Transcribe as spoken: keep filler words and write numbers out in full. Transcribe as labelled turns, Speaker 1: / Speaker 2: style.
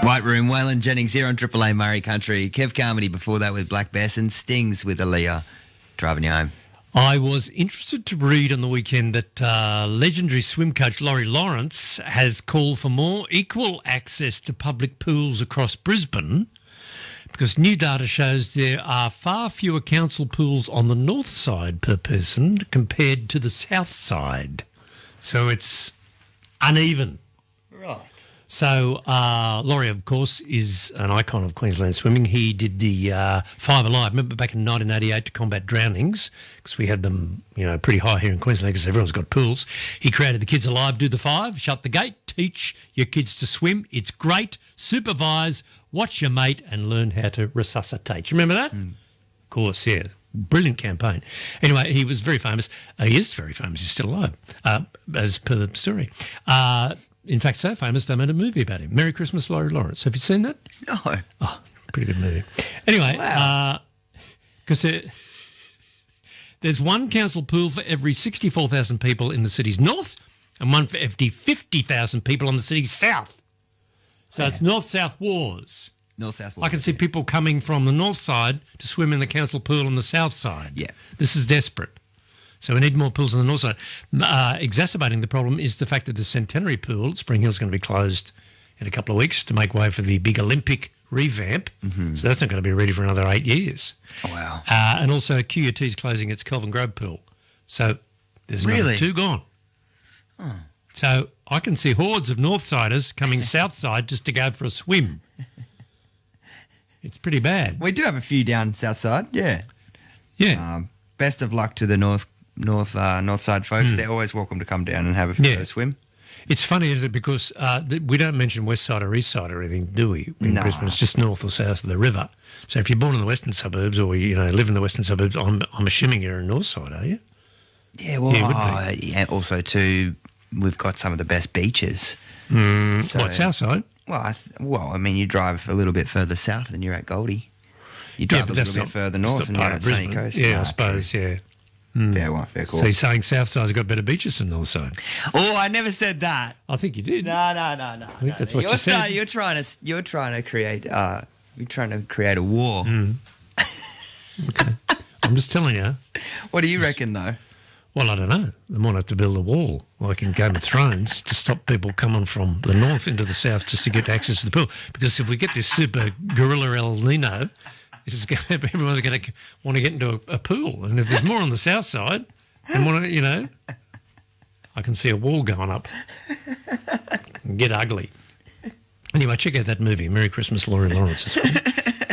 Speaker 1: White Room, Waylon Jennings here on Triple A Murray Country. Kev Carmody before that with Black Bass and Stings with Aaliyah. Driving you home.
Speaker 2: I was interested to read on the weekend that uh, legendary swim coach Laurie Lawrence has called for more equal access to public pools across Brisbane because new data shows there are far fewer council pools on the north side per person compared to the south side. So it's uneven.
Speaker 1: Right.
Speaker 2: So uh, Laurie, of course, is an icon of Queensland swimming. He did the uh, Five Alive. Remember back in nineteen eighty-eight to combat drownings, because we had them, you know, pretty high here in Queensland because everyone's got pools. He created the Kids Alive, do the five, shut the gate, teach your kids to swim. It's great. Supervise, watch your mate, and learn how to resuscitate. You remember that? Mm. Of course, yeah. Brilliant campaign. Anyway, he was very famous. Uh, he is very famous. He's still alive, uh, as per the story. Uh, In fact, so famous they made a movie about him. Merry Christmas, Laurie Lawrence. Have you seen that?
Speaker 1: No.
Speaker 2: Oh, pretty good movie. Anyway, because wow. uh, there, there's one council pool for every sixty-four thousand people in the city's north and one for every fifty thousand people on the city's south. So yeah. It's north-south wars.
Speaker 1: North-south wars.
Speaker 2: I can see people coming from the north side to swim in the council pool on the south side.
Speaker 1: Yeah.
Speaker 2: This is desperate. So we need more pools on the north side. Uh, exacerbating the problem is the fact that the Centenary Pool at Spring Hill is going to be closed in a couple of weeks to make way for the big Olympic revamp. Mm-hmm. So that's not going to be ready for another eight years.
Speaker 1: Oh, wow.
Speaker 2: Uh, and also Q U T is closing its Kelvin Grove Pool. So there's
Speaker 1: really?
Speaker 2: another two gone. Oh. So I can see hordes of Northsiders coming south side just to go for a swim. It's pretty bad.
Speaker 1: We do have a few down south side, yeah.
Speaker 2: Yeah.
Speaker 1: Um, best of luck to the north north uh, north side folks. Mm. They're always welcome to come down and have a, yeah. a swim.
Speaker 2: It's funny, is it, because uh, th- we don't mention west side or east side or anything, do we? In
Speaker 1: no.
Speaker 2: Brisbane, it's just north or south of the river. So if you're born in the western suburbs or you know live in the western suburbs, I'm, I'm assuming you're in north side, are you?
Speaker 1: Yeah, well, yeah, oh, yeah, also too, we've got some of the best beaches.
Speaker 2: Mm, so, what, south side?
Speaker 1: Well, I th- well, I mean, you drive a little bit further south than you're at Goldie. You drive
Speaker 2: yeah,
Speaker 1: a little bit
Speaker 2: not,
Speaker 1: further north and you're at Sunny Coast.
Speaker 2: Yeah,
Speaker 1: no,
Speaker 2: I suppose,
Speaker 1: true.
Speaker 2: yeah. Mm.
Speaker 1: Fair one, fair call.
Speaker 2: So you're saying south side's got better beaches than north side?
Speaker 1: Oh, I never said that.
Speaker 2: I think you did.
Speaker 1: No, no, no, no.
Speaker 2: I think
Speaker 1: no,
Speaker 2: that's
Speaker 1: no.
Speaker 2: what
Speaker 1: you're
Speaker 2: you said.
Speaker 1: Trying, you're trying to, you're trying to create, uh, you're trying to create a war.
Speaker 2: Mm. Okay. I'm just telling you.
Speaker 1: What do you reckon, though?
Speaker 2: Well, I don't know. They might have to build a wall, like in Game of Thrones, to stop people coming from the north into the south just to get access to the pool. Because if we get this super guerrilla El Nino, it's going to, everyone's going to want to get into a, a pool. And if there's more on the south side, and want to, you know, I can see a wall going up and get ugly. Anyway, check out that movie, Merry Christmas, Laurie Lawrence. It's